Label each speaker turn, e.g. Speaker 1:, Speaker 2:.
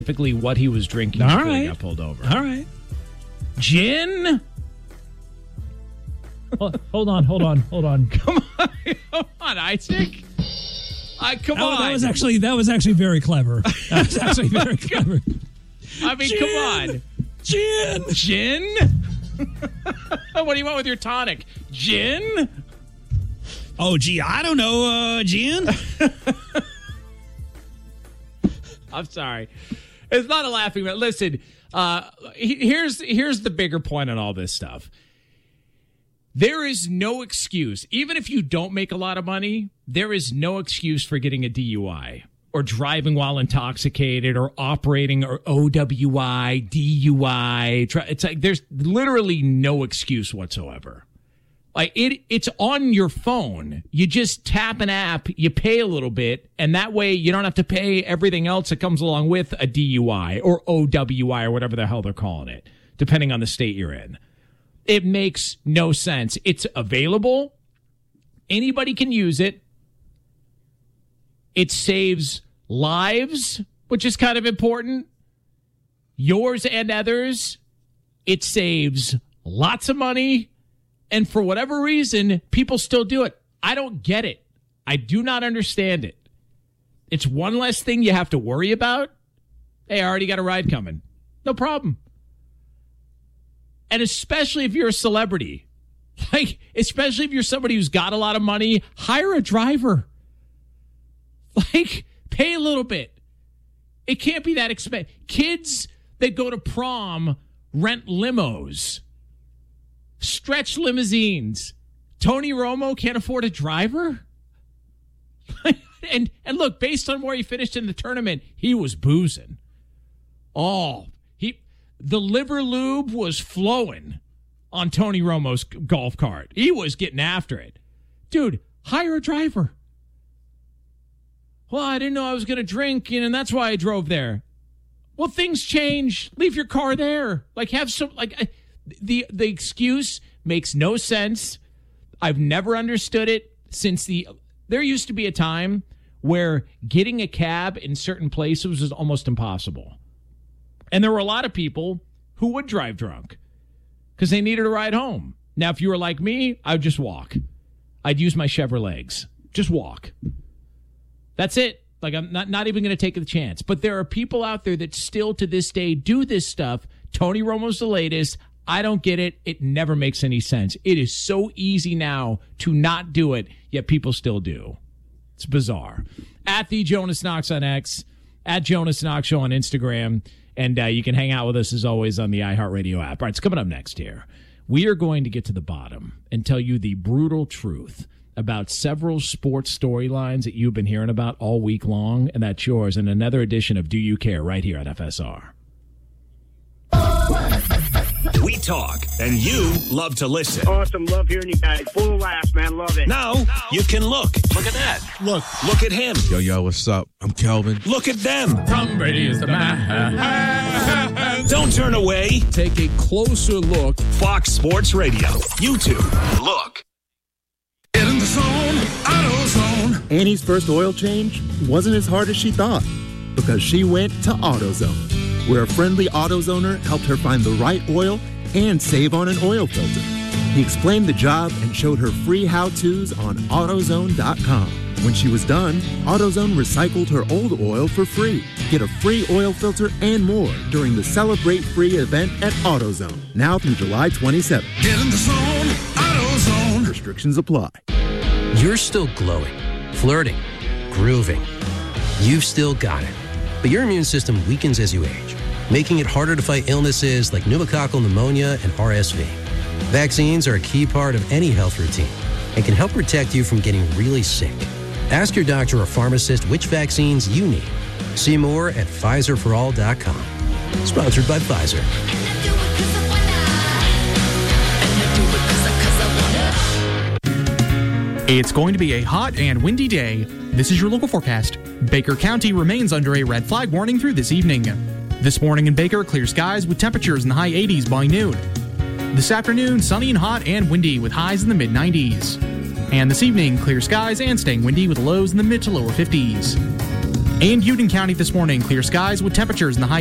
Speaker 1: specifically what he was drinking before he got pulled over.
Speaker 2: All right.
Speaker 1: Gin?
Speaker 2: Hold on.
Speaker 1: Come on, Isaac. Come on.
Speaker 2: That was actually very clever. That was actually very clever.
Speaker 1: I mean, come on. Gin? What do you want with your tonic? Gin?
Speaker 2: Oh, gee, I don't know, gin.
Speaker 1: I'm sorry. It's not a laughing matter. Listen, here's the bigger point on all this stuff. There is no excuse. Even if you don't make a lot of money, there is no excuse for getting a DUI or driving while intoxicated or operating or OWI, DUI. It's like there's literally no excuse whatsoever. Like it's on your phone. You just tap an app, you pay a little bit, and that way you don't have to pay everything else that comes along with a DUI or OWI or whatever the hell they're calling it, depending on the state you're in. It makes no sense. It's available. Anybody can use it. It saves lives, which is kind of important. Yours and others. It saves lots of money. And for whatever reason, people still do it. I don't get it. I do not understand it. It's one less thing you have to worry about. Hey, I already got a ride coming. No problem. And especially if you're a celebrity, like, especially if you're somebody who's got a lot of money, hire a driver. Like, pay a little bit. It can't be that expensive. Kids that go to prom rent limos, stretch limousines. Tony Romo can't afford a driver? and look, based on where he finished in the tournament, he was boozing. The liver lube was flowing on Tony Romo's golf cart. He was getting after it. Dude, hire a driver. Well, I didn't know I was going to drink, and that's why I drove there. Well, things change. Leave your car there. Like, have some, like, the excuse makes no sense. I've never understood it since there used to be a time where getting a cab in certain places was almost impossible. And there were a lot of people who would drive drunk because they needed a ride home. Now, if you were like me, I would just walk. I'd use my Chevrolets. Just walk. That's it. Like, I'm not even going to take the chance. But there are people out there that still to this day do this stuff. Tony Romo's the latest. I don't get it. It never makes any sense. It is so easy now to not do it, yet people still do. It's bizarre. At the Jonas Knox on X, at Jonas Knox Show on Instagram. And you can hang out with us, as always, on the iHeartRadio app. All right, it's coming up next here. We are going to get to the bottom and tell you the brutal truth about several sports storylines that you've been hearing about all week long, and that's yours in another edition of Do You Care right here on FSR.
Speaker 3: We talk, and you love to listen.
Speaker 4: Awesome. Love hearing you guys. Full of laughs, man. Love it.
Speaker 3: Now you can look. Look at that. Look at him.
Speaker 5: Yo, what's up? I'm Kelvin.
Speaker 3: Look at them.
Speaker 1: Tom Brady is the man.
Speaker 3: Don't turn away.
Speaker 5: Take a closer look.
Speaker 3: Fox Sports Radio. YouTube. Look.
Speaker 6: Get in the zone, AutoZone.
Speaker 7: Annie's first oil change wasn't as hard as she thought because she went to AutoZone, where a friendly AutoZoner helped her find the right oil and save on an oil filter. He explained the job and showed her free how-tos on AutoZone.com. When she was done, AutoZone recycled her old oil for free. Get a free oil filter and more during the Celebrate Free event at AutoZone, now through July 27th.
Speaker 6: Get in the zone, AutoZone.
Speaker 7: Restrictions apply.
Speaker 8: You're still glowing, flirting, grooving. You've still got it. But your immune system weakens as you age, making it harder to fight illnesses like pneumococcal pneumonia and RSV. Vaccines are a key part of any health routine and can help protect you from getting really sick. Ask your doctor or pharmacist which vaccines you need. See more at PfizerForAll.com. Sponsored by Pfizer.
Speaker 9: It's going to be a hot and windy day. This is your local forecast. Baker County remains under a red flag warning through this evening. This morning in Baker, clear skies with temperatures in the high 80s by noon. This afternoon, sunny and hot and windy with highs in the mid-90s. And this evening, clear skies and staying windy with lows in the mid to lower 50s. And Union County this morning, clear skies with temperatures in the high